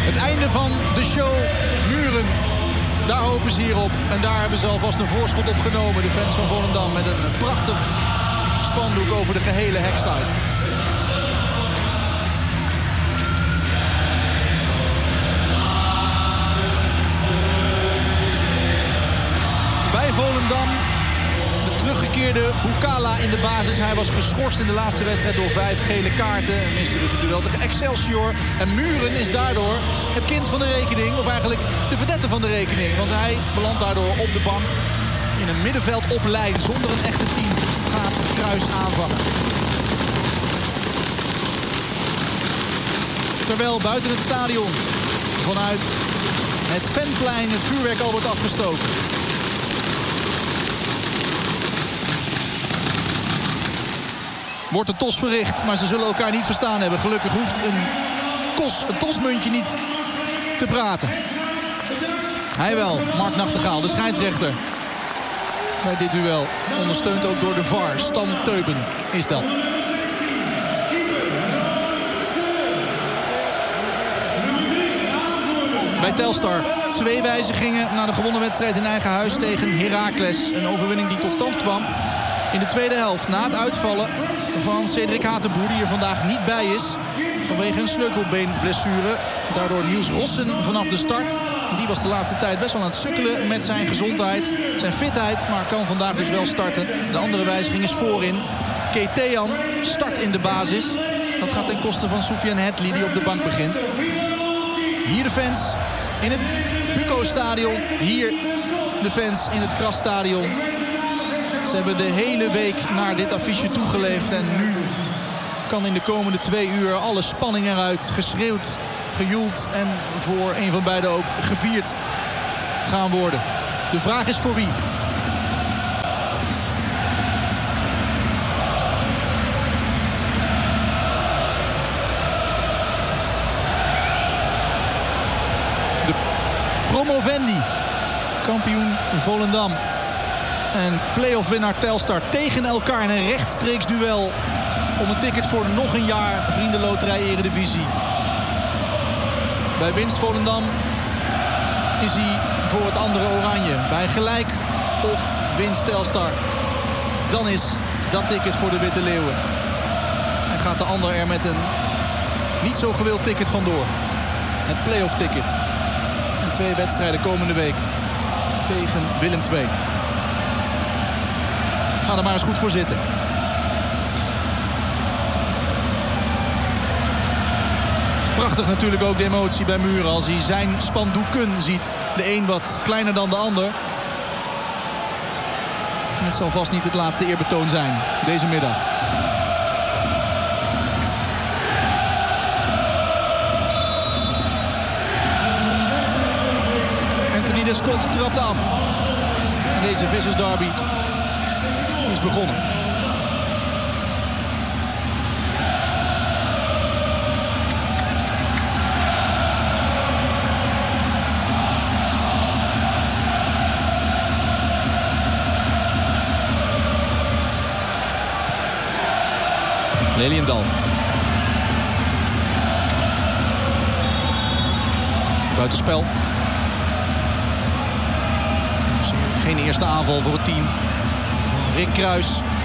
Het einde van de show. Muren. Daar hopen ze hier op. En daar hebben ze alvast een voorschot op genomen. De fans van Volendam met een prachtig spandoek over de gehele heksite. Bij Volendam de teruggekeerde Bukala in de basis. Hij was geschorst in de laatste wedstrijd door 5 gele kaarten. En miste dus het duel tegen Excelsior. En Muren is daardoor het kind van de rekening. Of eigenlijk de vedette van de rekening. Want hij belandt daardoor op de bank. In een middenveld op lijn. Zonder een echte team gaat Kruis aanvangen. Terwijl buiten het stadion vanuit het Venplein het vuurwerk al wordt afgestoken. Wordt de tos verricht, maar ze zullen elkaar niet verstaan hebben. Gelukkig hoeft een tosmuntje niet te praten. Hij wel, Mark Nachtegaal, de scheidsrechter. Bij dit duel, ondersteund ook door de VAR. Stan Teuben is dat. Bij Telstar 2 wijzigingen na de gewonnen wedstrijd in eigen huis tegen Heracles. Een overwinning die tot stand kwam in de tweede helft. Na het uitvallen van Cedric Hatenboer, die er vandaag niet bij is. Vanwege een sleutelbeenblessure. Daardoor Niels Rossen vanaf de start. Die was de laatste tijd best wel aan het sukkelen met zijn gezondheid. Zijn fitheid, maar kan vandaag dus wel starten. De andere wijziging is voorin. Ketean start in de basis. Dat gaat ten koste van Soufiane Hetli, die op de bank begint. Hier de fans in het Buco-stadion. Hier de fans in het Krasstadion. Ze hebben de hele week naar dit affiche toegeleefd. En nu kan in de komende 2 uur alle spanning eruit. Geschreeuwd, gejoeld en voor een van beiden ook gevierd gaan worden. De vraag is voor wie? De promovendi, kampioen Volendam en play-off winnaar Telstar tegen elkaar in een rechtstreeks duel om een ticket voor nog een jaar Vriendenloterij Eredivisie. Bij winst Volendam is hij voor het andere oranje. Bij gelijk of winst Telstar, dan is dat ticket voor de Witte Leeuwen. En gaat de ander er met een niet zo gewild ticket vandoor. Het play-off ticket. En 2 wedstrijden komende week tegen Willem II. Ga er maar eens goed voor zitten. Prachtig natuurlijk ook de emotie bij Muren als hij zijn spandoeken ziet. De een wat kleiner dan de ander. Het zal vast niet het laatste eerbetoon zijn deze middag. Anthony Descott trapt af. En deze vissersderby is begonnen. Leliendal. Buitenspel. Dus geen eerste aanval voor het team van Rick Kruis.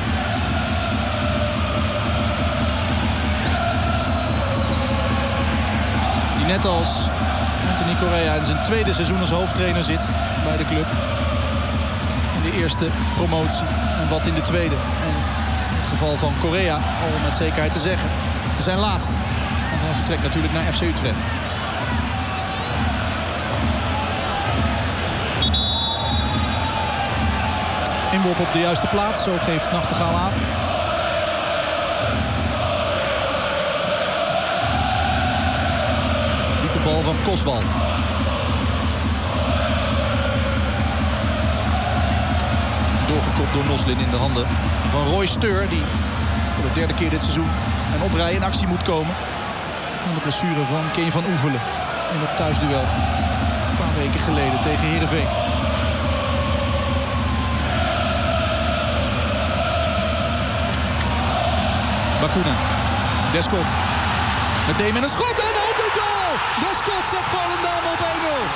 Die net als Anthony Correa in zijn tweede seizoen als hoofdtrainer zit bij de club. In de eerste promotie en wat in de tweede. En in het geval van Correa, om met zekerheid te zeggen, zijn laatste. Want hij vertrekt natuurlijk naar FC Utrecht. Inworp op de juiste plaats, zo geeft Nachtegaal aan. Diepe bal van Koswal. Doorgekopt door Noslin in de handen van Roy Steur, die voor de 3e keer dit seizoen een oprij in actie moet komen. En de blessure van Keen van Oevelen in het thuisduel een paar weken geleden tegen Heerenveen. Bakuna. Descott. Meteen met een schot en ook een goal! Descott Dat zet Volendam op 1-0.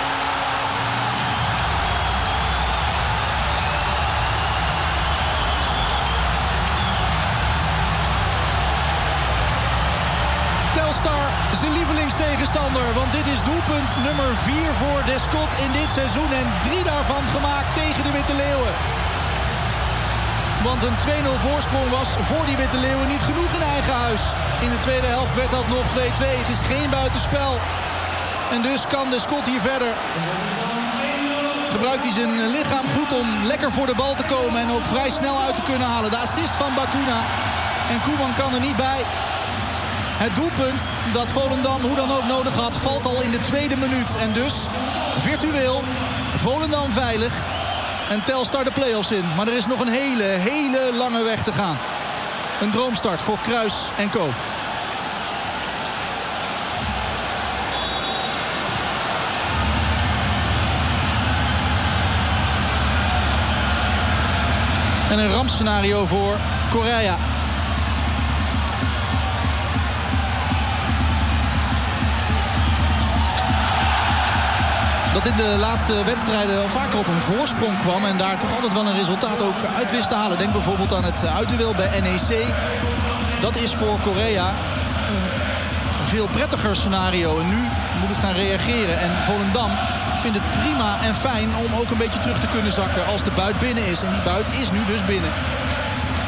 Telstar zijn lievelingstegenstander. Want dit is doelpunt nummer 4 voor Descot in dit seizoen. En 3 daarvan gemaakt tegen de Witte Leeuwen. Want een 2-0 voorsprong was voor die Witte Leeuwen niet genoeg in eigen huis. In de tweede helft werd dat nog 2-2. Het is geen buitenspel. En dus kan Descot hier verder. Gebruikt hij zijn lichaam goed om lekker voor de bal te komen. En ook vrij snel uit te kunnen halen. De assist van Bacuna. En Koeman kan er niet bij. Het doelpunt dat Volendam hoe dan ook nodig had, valt al in de 2e minuut. En dus virtueel Volendam veilig. En Telstar de play-offs in. Maar er is nog een hele lange weg te gaan. Een droomstart voor Kruis en co. En een rampscenario voor Correa. Dat in de laatste wedstrijden al vaker op een voorsprong kwam. En daar toch altijd wel een resultaat ook uit wist te halen. Denk bijvoorbeeld aan het uitduel bij NEC. Dat is voor Correa een veel prettiger scenario. En nu moet het gaan reageren. En Volendam vindt het prima en fijn om ook een beetje terug te kunnen zakken als de buit binnen is. En die buit is nu dus binnen.